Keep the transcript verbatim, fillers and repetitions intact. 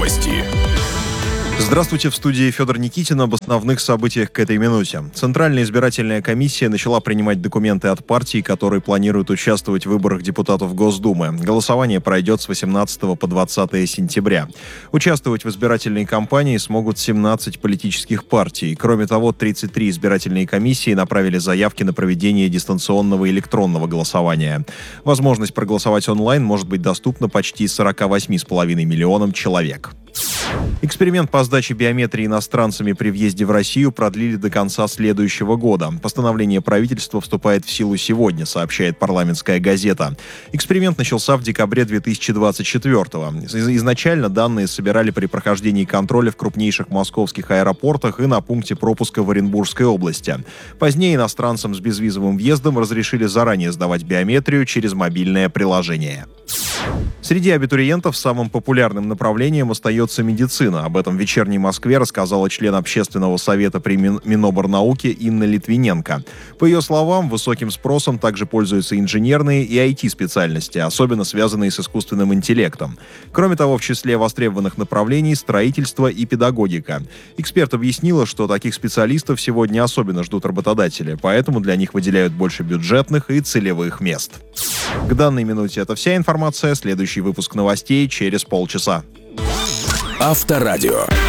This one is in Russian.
Новости. Здравствуйте, в студии Федор Никитин. Об основных событиях к этой минуте. Центральная избирательная комиссия начала принимать документы от партий, которые планируют участвовать в выборах депутатов Госдумы. Голосование пройдет с восемнадцатого по двадцатое сентября. Участвовать в избирательной кампании смогут семнадцать политических партий. Кроме того, тридцать три избирательные комиссии направили заявки на проведение дистанционного электронного голосования. Возможность проголосовать онлайн может быть доступна почти сорок восемь с половиной миллионам человек. Эксперимент по сдаче биометрии иностранцами при въезде в Россию продлили до конца следующего года. Постановление правительства вступает в силу сегодня, сообщает «Парламентская газета». Эксперимент начался в декабре две тысячи двадцать четвёртого. Изначально данные собирали при прохождении контроля в крупнейших московских аэропортах и на пункте пропуска в Оренбургской области. Позднее иностранцам с безвизовым въездом разрешили заранее сдавать биометрию через мобильное приложение. Среди абитуриентов самым популярным направлением остается медицина. Об этом в «Вечерней Москве» рассказала член общественного совета при Миноборнауки Инна Литвиненко. По ее словам, высоким спросом также пользуются инженерные и ай ти-специальности, особенно связанные с искусственным интеллектом. Кроме того, в числе востребованных направлений строительство и педагогика. Эксперт объяснила, что таких специалистов сегодня особенно ждут работодатели, поэтому для них выделяют больше бюджетных и целевых мест. К данной минуте это вся информация. Следующий выпуск новостей через полчаса. Авторадио.